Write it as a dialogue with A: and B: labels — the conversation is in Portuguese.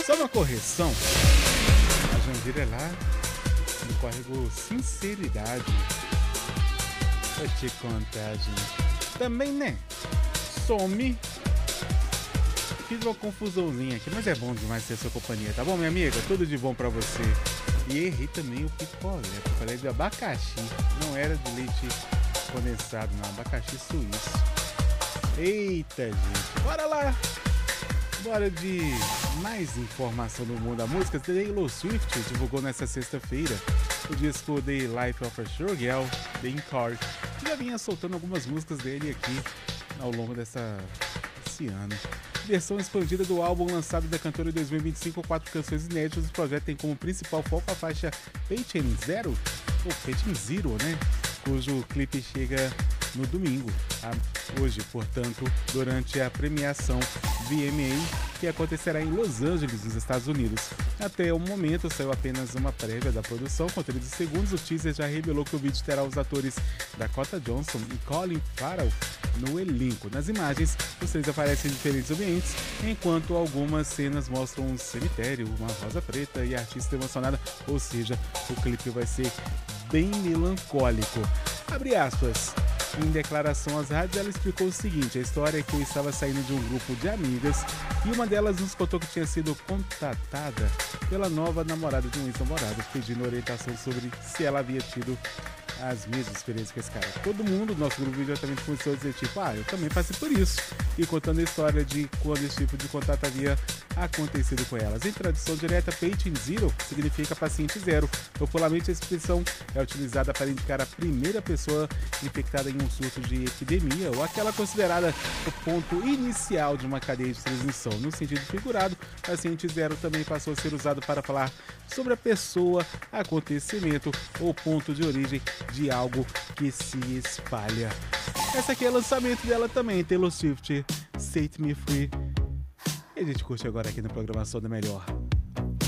A: Só uma correção, a Jandira é lá no córrego Sinceridade. Vou te contar, gente. Também, né? Some. Fiz uma confusãozinha aqui, mas é bom demais ter sua companhia, tá bom, minha amiga? Tudo de bom pra você. E errei também o picolé. Eu falei de abacaxi. Não era de leite condensado, não. Abacaxi suíço. Eita, gente. Bora lá. Bora de mais informação do mundo da música. Taylor Swift divulgou nessa sexta-feira o disco The Life of a Showgirl, The Encore, que já vinha soltando algumas músicas dele aqui ao longo desse ano. Versão expandida do álbum lançado da cantora em 2025 com 4 canções inéditas. O projeto tem como principal foco a faixa Patient Zero, ou Patient Zero, né? Cujo clipe chega no domingo, hoje, portanto, durante a premiação VMA, que acontecerá em Los Angeles, nos Estados Unidos. Até o momento, saiu apenas uma prévia da produção, com 13 segundos. O teaser já revelou que o vídeo terá os atores Dakota Johnson e Colin Farrell no elenco. Nas imagens, os três aparecem em diferentes ambientes, enquanto algumas cenas mostram um cemitério, uma rosa preta e a artista emocionada, ou seja, o clipe vai ser bem melancólico. Abre aspas. Em declaração às rádios, ela explicou o seguinte: a história é que eu estava saindo de um grupo de amigas e uma delas nos contou que tinha sido contatada pela nova namorada de um ex-namorado, pedindo orientação sobre se ela havia tido as mesmas experiências que esse cara. Todo mundo do nosso grupo imediatamente começou a dizer tipo, eu também passei por isso. E contando a história de quando esse tipo de contato havia acontecido com elas. Em tradução direta, Patient Zero significa paciente zero. Popularmente, a expressão é utilizada para indicar a primeira pessoa infectada em um surto de epidemia ou aquela considerada o ponto inicial de uma cadeia de transmissão. No sentido figurado, paciente zero também passou a ser usado para falar sobre a pessoa, acontecimento ou ponto de origem de algo que se espalha. Essa aqui é o lançamento dela também, Taylor Swift, Set Me Free. E a gente curte agora aqui na programação da Melhor.